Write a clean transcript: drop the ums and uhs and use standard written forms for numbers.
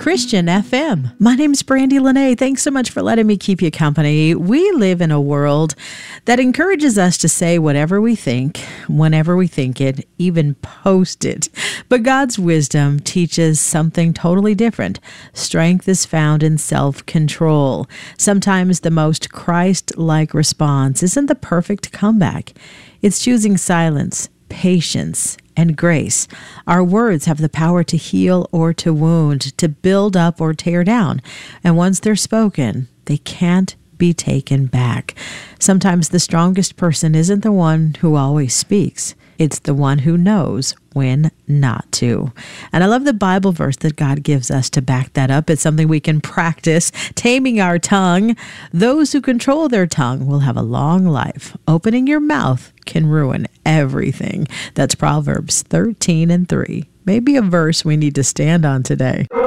Christian FM. My name's Brandy Lene. Thanks so much for letting me keep you company. We live in a world that encourages us to say whatever we think, whenever we think it, even post it. But God's wisdom teaches something totally different. Strength is found in self-control. Sometimes the most Christ-like response isn't the perfect comeback. It's choosing silence, patience, and grace. Our words have the power to heal or to wound, to build up or tear down. And once they're spoken, they can't be taken back. Sometimes the strongest person isn't the one who always speaks. It's the one who knows when not to. And I love the Bible verse that God gives us to back that up. It's something we can practice, taming our tongue. Those who control their tongue will have a long life. Opening your mouth can ruin everything. That's Proverbs 13:3. Maybe a verse we need to stand on today.